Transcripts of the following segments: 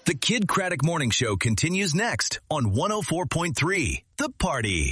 The Kid Craddock Morning Show continues next on 104.3 The Party.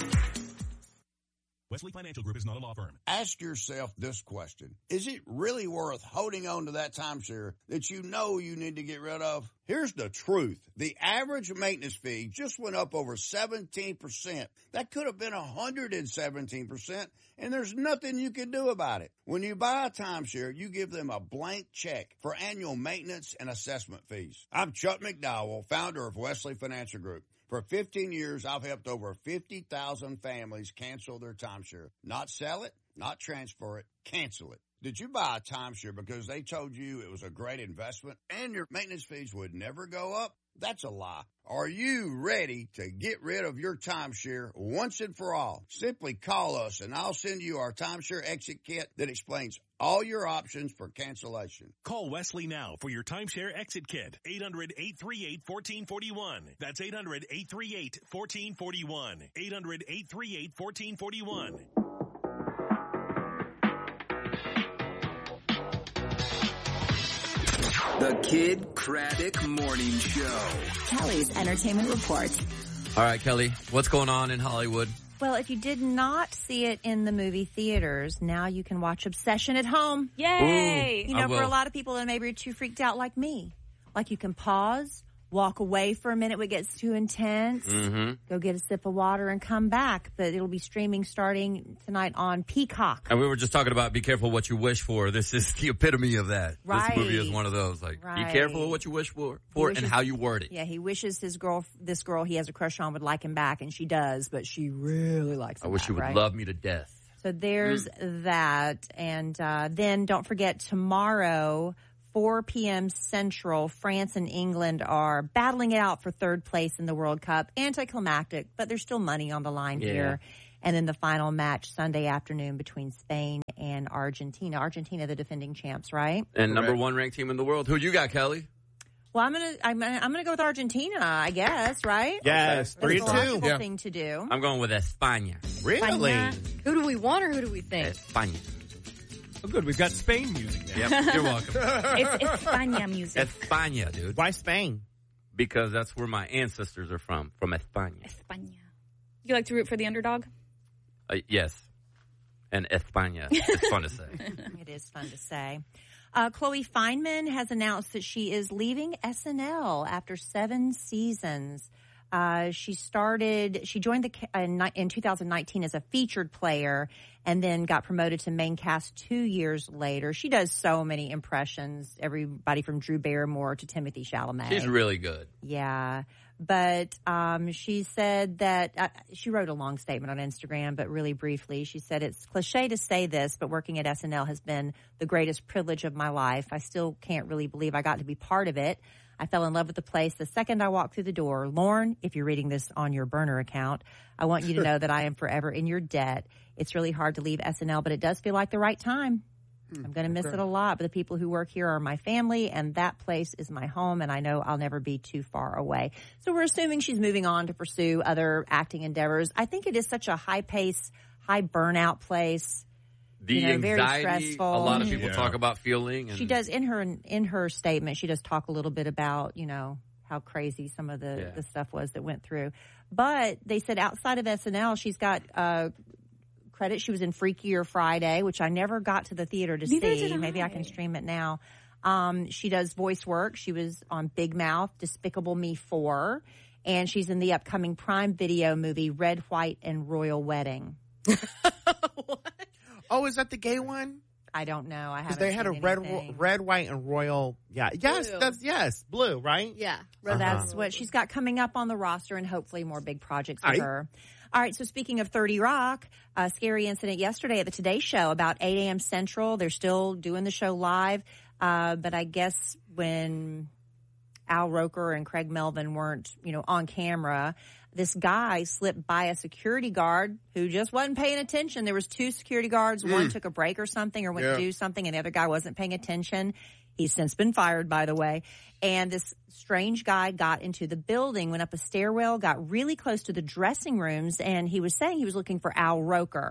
Wesley Financial Group is not a law firm. Ask yourself this question. Is it really worth holding on to that timeshare that you know you need to get rid of? Here's the truth. The average maintenance fee just went up over 17%. That could have been 117%, and there's nothing you can do about it. When you buy a timeshare, you give them a blank check for annual maintenance and assessment fees. I'm Chuck McDowell, founder of Wesley Financial Group. For 15 years, I've helped over 50,000 families cancel their timeshare. Not sell it, not transfer it, cancel it. Did you buy a timeshare because they told you it was a great investment and your maintenance fees would never go up? That's a lie. Are you ready to get rid of your timeshare once and for all? Simply call us and I'll send you our timeshare exit kit that explains all your options for cancellation. Call Wesley now for your timeshare exit kit. 800-838-1441. That's 800-838-1441. 800-838-1441. The Kid Craddock Morning Show. Kelly's Entertainment Report. All right, Kelly, what's going on in Hollywood? Well, if you did not see it in the movie theaters, now you can watch Obsession at home. Yay! You know, for a lot of people that maybe are too freaked out like me. Like you can pause, walk away for a minute when it gets too intense, go get a sip of water and come back. But it'll be streaming starting tonight on Peacock. And we were just talking about be careful what you wish for. This is the epitome of that. Right. This movie is one of those. Like, be careful what you wish for and how you word it. Yeah, he wishes this girl he has a crush on would like him back, and she does, but she really likes him I wish she would love me to death. So there's that. And then don't forget tomorrow, 4 p.m. Central, France and England are battling it out for third place in the World Cup. Anticlimactic, but there's still money on the line here. And then the final match Sunday afternoon between Spain and Argentina. Argentina, the defending champs, right? And number one ranked team in the world. Who you got, Kelly? Well, I'm gonna go with Argentina, I guess, right? Yes, okay. 3-2. That's a logical thing to do. I'm going with España. Really? Who do we want or who do we think? España. Oh, good. We've got Spain music now. Yep, you're welcome. It's España music. España, dude. Why Spain? Because that's where my ancestors are from España. España. You like to root for the underdog? Yes. And España. It's fun to say. It is fun to say. Chloe Fineman has announced that she is leaving SNL after 7 seasons. She joined in 2019 as a featured player and then got promoted to main cast 2 years later. She does so many impressions, everybody from Drew Barrymore to Timothée Chalamet. She's really good. Yeah. But she said that she wrote a long statement on Instagram, but really briefly, she said, it's cliche to say this, but working at SNL has been the greatest privilege of my life. I still can't really believe I got to be part of it. I fell in love with the place the second I walked through the door. Lauren, if you're reading this on your burner account, I want you to know that I am forever in your debt. It's really hard to leave SNL, but it does feel like the right time. I'm going to miss it a lot, but the people who work here are my family, and that place is my home, and I know I'll never be too far away. So we're assuming she's moving on to pursue other acting endeavors. I think it is such a high-pace, high-burnout place. The anxiety very stressful. A lot of people talk about feeling. And she does, in her statement, she does talk a little bit about, how crazy some of the stuff was that went through. But they said outside of SNL, she's got credit. She was in Freakier Friday, which I never got to the theater to see. Maybe I can stream it now. She does voice work. She was on Big Mouth, Despicable Me 4, and she's in the upcoming Prime Video movie Red, White, and Royal Wedding. What? Oh, is that the gay one? I don't know. I haven't. Because they had a red, white, and royal. Yeah, yes, blue, right? Yeah. So that's what she's got coming up on the roster, and hopefully more big projects for her. All right, so speaking of 30 Rock, a scary incident yesterday at the Today Show about 8 a.m. Central. They're still doing the show live, but I guess when Al Roker and Craig Melvin weren't, on camera, this guy slipped by a security guard who just wasn't paying attention. There was 2 security guards. One took a break or something or went to do something, and the other guy wasn't paying attention. He's since been fired, by the way. And this strange guy got into the building, went up a stairwell, got really close to the dressing rooms, and he was saying he was looking for Al Roker.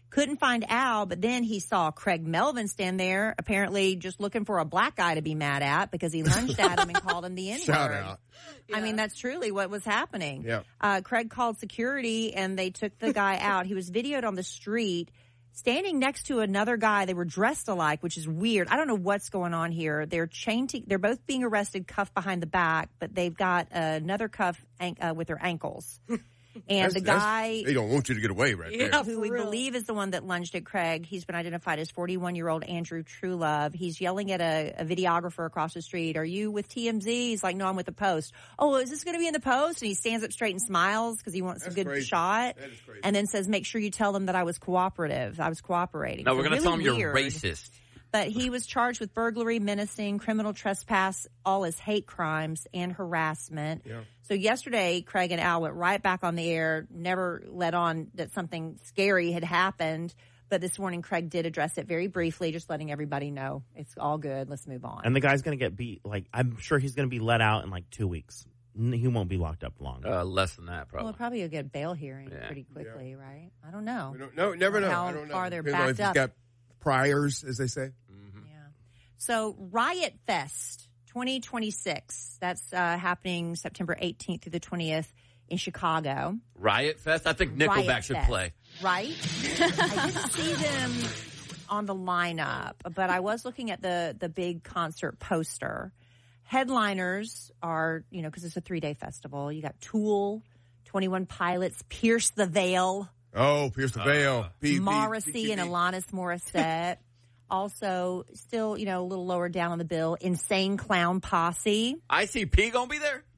Couldn't find Al, but then he saw Craig Melvin stand there, apparently just looking for a black guy to be mad at because he lunged at him and called him the N-word. Shout out. I mean, that's truly what was happening. Yeah. Craig called security, and they took the guy out. He was videoed on the street standing next to another guy. They were dressed alike, which is weird. I don't know what's going on here. They're they're both being arrested, cuffed behind the back, but they've got another cuff with their ankles. And the guy they don't want you to get away right there. who we believe is the one that lunged at Craig, he's been identified as 41-year-old Andrew Truelove. He's yelling at a videographer across the street, "Are you with TMZ?" He's like, "No, I'm with the Post." "Oh, is this going to be in the Post?" And he stands up straight and smiles because he wants a good shot. That is crazy. And then says, "Make sure you tell them that I was cooperative. I was cooperating." No, So we're going to really tell them weird. you're racist. But he was charged with burglary, menacing, criminal trespass, all his hate crimes, and harassment. Yeah. So yesterday, Craig and Al went right back on the air, never let on that something scary had happened. But this morning, Craig did address it very briefly, just letting everybody know it's all good. Let's move on. And the guy's going to get beat. Like, I'm sure he's going to be let out in like 2 weeks. He won't be locked up long. Less than that, probably. Well, probably a good bail hearing Yeah. pretty quickly, right? I don't know. Never know. How I don't know. far they're Depends on if backed he's up. got priors, as they say. Yeah. So Riot Fest 2026, that's happening September 18th through the 20th in Chicago. Riot Fest? I think Nickelback Riot should Fest, play. Right? I didn't see them on the lineup, but I was looking at the big concert poster. Headliners are, because it's a 3-day festival. You got Tool, 21 Pilots, Pierce the Veil. Oh, Pierce the Veil. Morrissey and Alanis Morissette. Also, still, a little lower down on the bill, Insane Clown Posse. ICP gonna be there?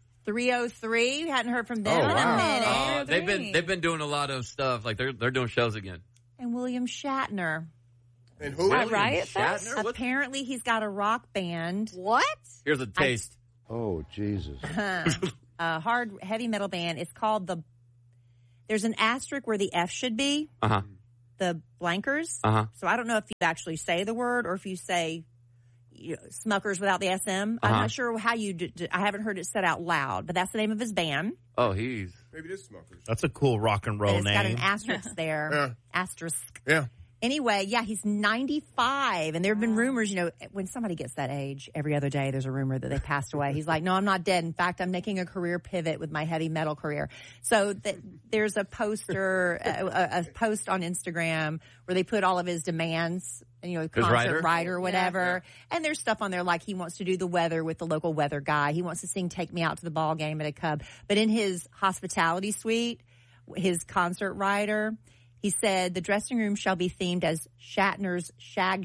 303. Hadn't heard from them Oh, in wow. a minute. They've been doing a lot of stuff. Like they're doing shows again. And William Shatner. And who? At Riot Fest? Shatner? What? Apparently, he's got a rock band. What? Here's a taste. Oh, Jesus. A hard, heavy metal band. It's called there's an asterisk where the F should be. Uh-huh. The Blankers. Uh-huh. So I don't know if you actually say the word or if you say Smuckers without the SM. I'm Uh-huh. not sure how you I haven't heard it said out loud, but that's the name of his band. Oh, he's... Maybe this smokers. That's a cool rock and But roll it's got an name. asterisk there. Yeah. Asterisk. Yeah. Anyway, yeah, he's 95. And there have been rumors, when somebody gets that age, every other day there's a rumor that they passed away. He's like, no, I'm not dead. In fact, I'm making a career pivot with my heavy metal career. So there's a poster, a post on Instagram where they put all of his demands, concert writer or whatever. Yeah. And there's stuff on there like he wants to do the weather with the local weather guy. He wants to sing Take Me Out to the Ball Game at a Cub. But in his hospitality suite, his concert writer, he said the dressing room shall be themed as Shatner's Shag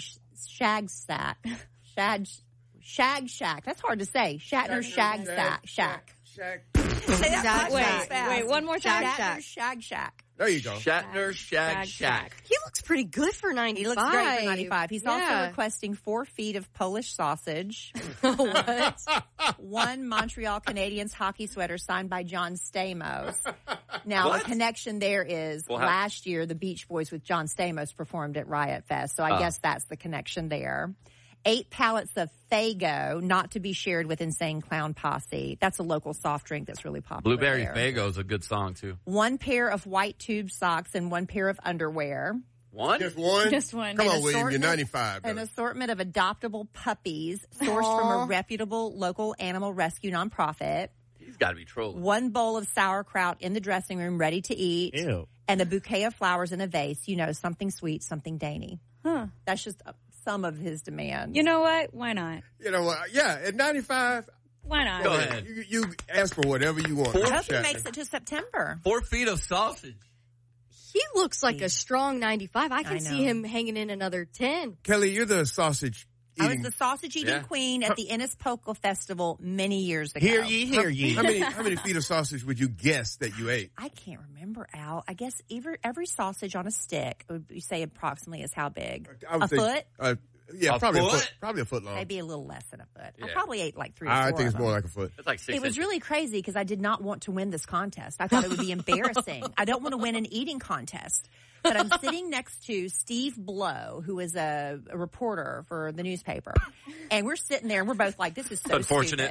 Shack. That's hard to say. Shatner's Shag Shack. Say that Wait, one more time. Shatner's Shag Shack. There you go. Shatner Shag Shack. He looks pretty good for 95. He looks great for 95. He's also requesting 4 feet of Polish sausage. What? 1 Montreal Canadiens hockey sweater signed by John Stamos. Now, the connection there is last year the Beach Boys with John Stamos performed at Riot Fest. So I guess that's the connection there. 8 pallets of Faygo, not to be shared with Insane Clown Posse. That's a local soft drink that's really popular. Blueberry there. Faygo is a good song, too. 1 pair of white tube socks and 1 pair of underwear. One? Just one? Just one. Come An on, William. You're assortment- 95. An though. assortment of adoptable puppies sourced from a reputable local animal rescue nonprofit. He's got to be trolling. 1 bowl of sauerkraut in the dressing room ready to eat. Ew. And a bouquet of flowers in a vase. Something sweet, something dainty. Huh. That's just some of his demands. You know what? Why not? You know what? Yeah, at 95, Why not? Go ahead. you ask for whatever you want. I hope he Shatner. makes it to September. 4 feet of sausage. He looks like a strong 95. I can I see know. him hanging in another 10. Kelly, you're the sausage I was eating. the sausage eating queen at the Ennis Polka Festival many years ago. Hear ye, hear ye. How many feet of sausage would you guess that you ate? I can't remember, Al. I guess every sausage on a stick would you say approximately is how big? I would A foot? Yeah, A probably a foot? foot. Probably a foot long. Maybe a little less than a foot. I Yeah. probably ate like 3 or 4 I think it's of more them. like a foot. It's like 6 It was inches. really crazy because I did not want to win this contest. I thought it would be embarrassing. I don't want to win an eating contest. But I'm sitting next to Steve Blow, who is a reporter for the newspaper. And we're sitting there and we're both like, this is so Unfortunate. stupid.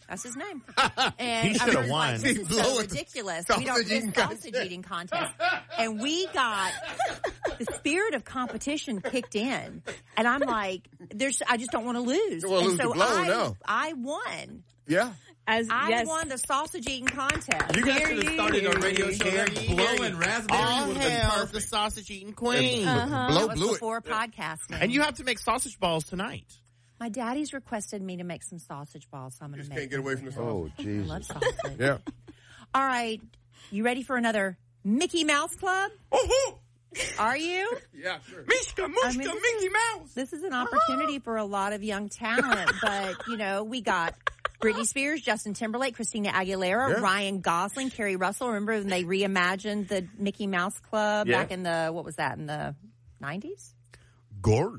That's his name. And He should have won. This is so Blowing ridiculous. the We don't sausage eating sausage eating contest. And we got the spirit of competition kicked in. And I'm like, I just don't want to lose. You wanna And lose so the blow, no. I won. Yeah. I won the sausage eating contest. You guys should have started a radio show there blowing raspberry. All would have been hail perfect. the sausage eating queen. That Blow was blew it. before podcasting. And you have to make sausage balls tonight. My daddy's requested me to make some sausage balls, so I'm going to Just make can't get away from the sausage. Oh, I Jesus. love sausage. Yeah. All right. You ready for another Mickey Mouse Club? Are you? Yeah, sure. Mishka, Mushka, Mickey Mouse. This is an opportunity for a lot of young talent, but, we got Britney Spears, Justin Timberlake, Christina Aguilera, Yeah. Ryan Gosling, Kerry Russell. Remember when they reimagined the Mickey Mouse Club Yeah. back in in the 90s? Gorge.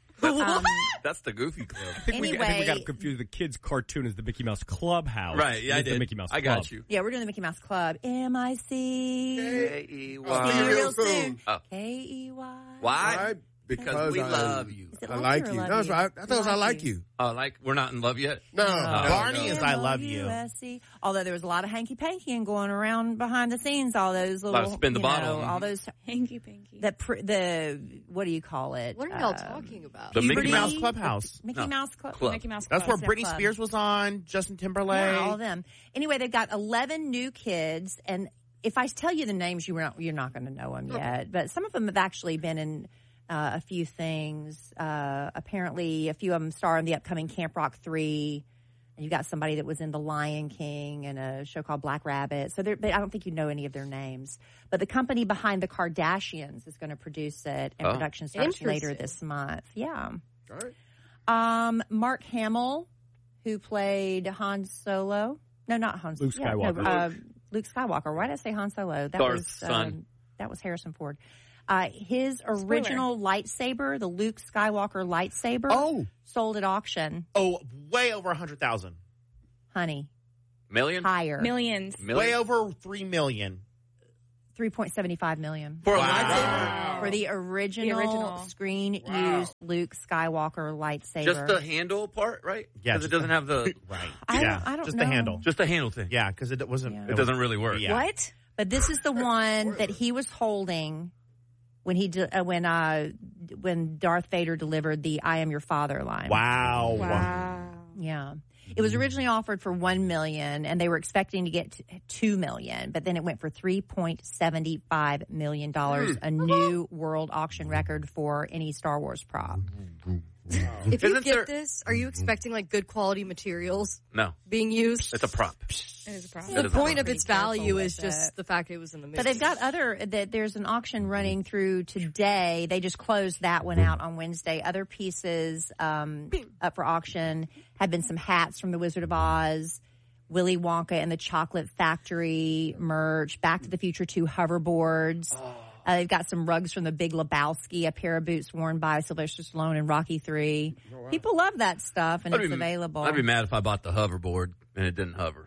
That's the Goofy Club. I think we Anyway. got to confuse the kids' cartoon as the Mickey Mouse Clubhouse. Right, yeah, I with the did. Mickey Mouse I Club. got you. Yeah, we're doing the Mickey Mouse Club. M-I-C. See you K-E-Y. real soon. soon. Oh. K-E-Y. Why? Because we I love you. Is it I love like you or you. love No, you? I thought it was I like you. We're not in love yet? No. Barney is I love you. U-S-E. Although there was a lot of hanky-pankying going around behind the scenes, all those little, lot of spin the bottle. all those, Hanky panky. the what do you call it? What are y'all talking about? The Mickey Puberty? Mouse Clubhouse. Mickey No. Mouse Club. Club. Mickey Mouse That's where Club. Britney Club. Spears was on, Justin Timberlake. Yeah, all of them. Anyway, they've got 11 new kids, and if I tell you the names, you're not going to know them yet. But some of them have actually been in a few things. Apparently, a few of them star in the upcoming Camp Rock 3. And you got somebody that was in The Lion King and a show called Black Rabbit. So I don't think you know any of their names. But the company behind The Kardashians is going to produce it, and production starts later this month. Yeah. All right. Mark Hamill, who played Han Solo. No, not Han Solo. Luke Skywalker. Luke Skywalker. Why did I say Han Solo? That Darth's was son. That was Harrison Ford. His original lightsaber, the Luke Skywalker lightsaber, sold at auction. Oh, way over 100,000. Honey, Million? higher. Millions. Way over 3 million. 3.75 million. For a lightsaber? For the original screen-used Luke Skywalker lightsaber. Just the handle part, right? Yeah, Because it doesn't have the... Right. I don't just know. the handle. Just the handle thing. Yeah, because it wasn't. Yeah. It doesn't really work. Yeah. What? But this is the one that he was holding when when Darth Vader delivered the "I am your father" line. Wow. Yeah. It was originally offered for $1 million, and they were expecting to get $2 million, but then it went for $3.75 million, a new world auction record for any Star Wars prop. If you Isn't get there- this, are you expecting like good quality materials No. being used? It's a prop. It is a problem. It The is a point prop. of its Be careful value with is just it. the fact it was in the movie. But they've got there's an auction running through today. They just closed that one out on Wednesday. Other pieces up for auction have been some hats from The Wizard of Oz, Willy Wonka and the Chocolate Factory merch, Back to the Future 2 hoverboards. They've got some rugs from The Big Lebowski, a pair of boots worn by Sylvester Stallone in Rocky 3. People love that stuff, and it's available. I'd be mad if I bought the hoverboard and it didn't hover.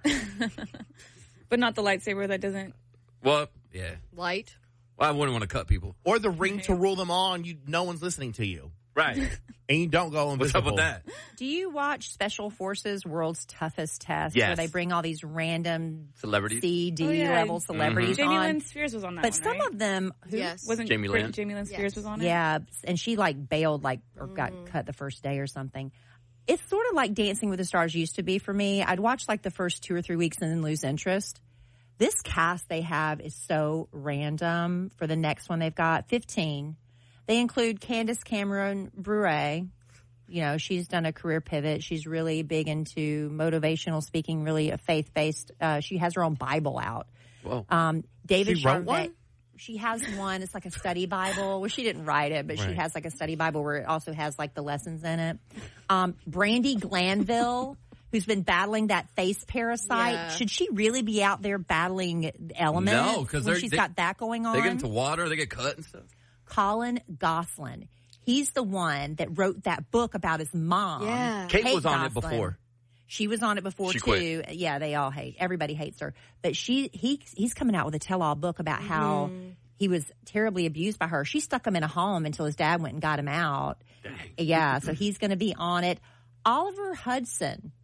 But not the lightsaber that doesn't. Well, yeah. light. Well, I wouldn't want to cut people. Or the ring to rule them all, and no one's listening to you. Right. And you don't go What's invisible. up with that? Do you watch Special Forces World's Toughest Test, Yes. where they bring all these random Celebrities. C, D Oh, yeah. level celebrities Jamie on? Lynn Spears was on that But one, some right? of them, Yes. Wasn't Jamie Lynn? Jamie Lynn Spears was on it? yeah, and she like bailed or got cut the first day or something. It's sort of like Dancing with the Stars used to be for me. I'd watch like the first 2 or 3 weeks and then lose interest. This cast they have is so random for the next one they've got. 15. They include Candace Cameron Bure. You know, she's done a career pivot. She's really big into motivational speaking, really a faith-based. She has her own Bible out. Whoa. David She wrote Charvet. one? She has one. It's like a study Bible. Well, she didn't write it, but she Right. has like a study Bible where it also has like the lessons in it. Brandy Glanville, who's been battling that face parasite. Yeah. Should she really be out there battling elements? No, 'cause when they're- she's they- got that going on. They get into water, they get cut and stuff. Colin Gosselin. He's the one that wrote that book about his mom. Yeah. Kate was on it Gosselin. before. She was on it before She too. quit. Yeah, they all everybody hates her. But he's coming out with a tell-all book about how he was terribly abused by her. She stuck him in a home until his dad went and got him out. Dang. Yeah, so he's going to be on it. Oliver Hudson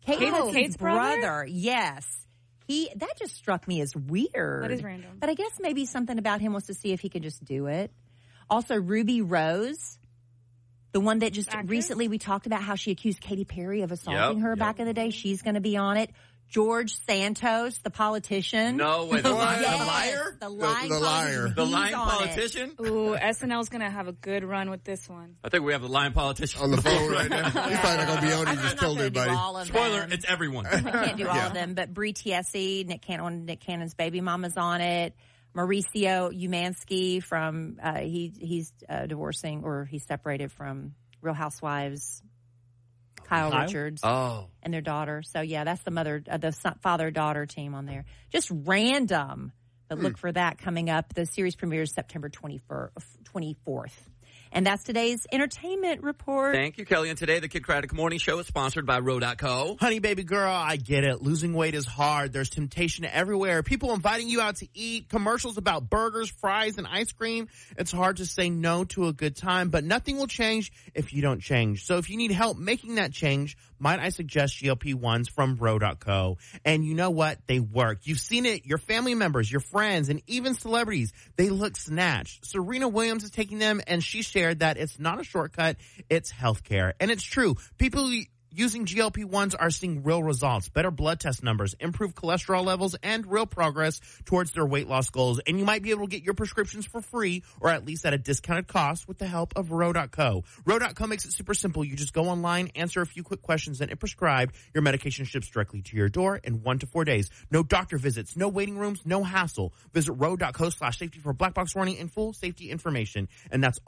Hudson's brother. Yes. That just struck me as weird. That is random. But I guess maybe something about him was to see if he could just do it. Also, Ruby Rose, the one that just recently we talked about how she accused Katy Perry of assaulting her back in the day. She's going to be on it. George Santos, the politician. No way, the liar? The liar. The lying politician? Ooh, SNL's going to have a good run with this one. I think we have the lying politician on the phone right now. He's probably not going to be on. He just killed everybody. Spoiler, it's everyone. I can't do all of them, but Brie Tiesi, Nick Cannon's baby mama's on it. Mauricio Umansky from, he's divorcing, or he's separated from Real Housewives. Kyle Richards and their daughter. So, yeah, that's the father-daughter team on there. Just random. But look for that coming up. The series premieres September 24th. And that's today's entertainment report. Thank you, Kelly. And today, the Kid Craddock Morning Show is sponsored by Row.co. Honey, baby girl, I get it. Losing weight is hard. There's temptation everywhere. People inviting you out to eat, commercials about burgers, fries, and ice cream. It's hard to say no to a good time, but nothing will change if you don't change. So if you need help making that change, might I suggest GLP-1s from Row.co. And you know what? They work. You've seen it. Your family members, your friends, and even celebrities, they look snatched. Serena Williams is taking them, and she shared that it's not a shortcut, it's healthcare. And it's true. People using GLP-1s are seeing real results, better blood test numbers, improved cholesterol levels, and real progress towards their weight loss goals. And you might be able to get your prescriptions for free, or at least at a discounted cost, with the help of Row.co. Row.co makes it super simple. You just go online, answer a few quick questions, and if prescribed, your medication ships directly to your door in 1 to 4 days. No doctor visits, no waiting rooms, no hassle. Visit Row.co/safety for black box warning and full safety information. And that's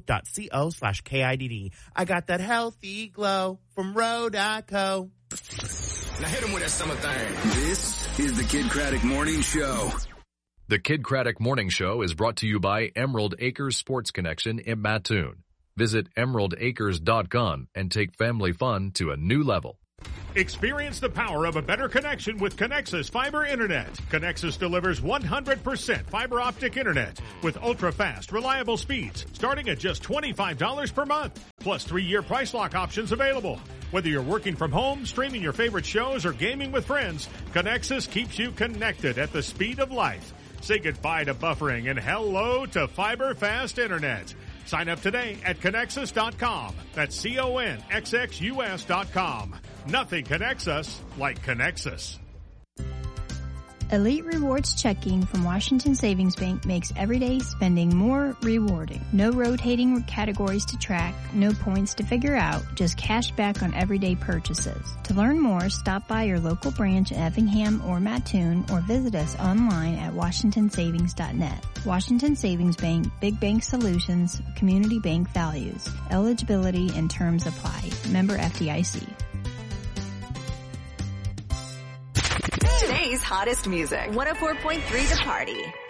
RO.co/KIDD. I got that healthy glow from Row.co. Now hit him with that summer thing. This is the Kid Craddock Morning Show. The Kid Craddock Morning Show is brought to you by Emerald Acres Sports Connection in Mattoon. Visit emeraldacres.com and take family fun to a new level. Experience the power of a better connection with Connexus Fiber Internet. Connexus delivers 100% fiber optic internet with ultra-fast, reliable speeds starting at just $25 per month, plus 3-year price lock options available. Whether you're working from home, streaming your favorite shows, or gaming with friends, Connexus keeps you connected at the speed of light. Say goodbye to buffering and hello to fiber fast internet. Sign up today at Connexus.com. That's CONXXUS.com. Nothing connects us like Connexus. Elite Rewards checking from Washington Savings Bank makes everyday spending more rewarding. No rotating categories to track, no points to figure out, just cash back on everyday purchases. To learn more, stop by your local branch in Effingham or Mattoon, or visit us online at washingtonsavings.net. Washington Savings Bank, Big Bank Solutions, Community Bank Values. Eligibility and terms apply. Member FDIC. Today's hottest music. 104.3 The Party.